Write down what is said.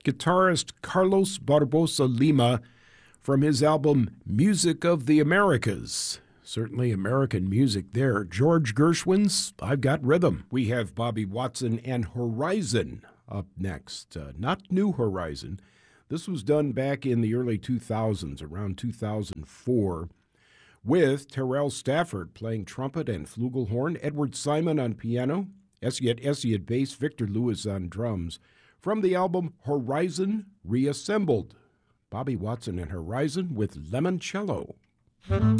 guitarist Carlos Barbosa Lima from his album Music of the Americas. Certainly American music there. George Gershwin's I've Got Rhythm. We have Bobby Watson and Horizon up next. Not New Horizon. This was done back in the early 2000s, around 2004, with Terrell Stafford playing trumpet and flugelhorn, Edward Simon on piano, Essie at bass, Victor Lewis on drums, from the album Horizon Reassembled. Bobby Watson and Horizon with Limoncello.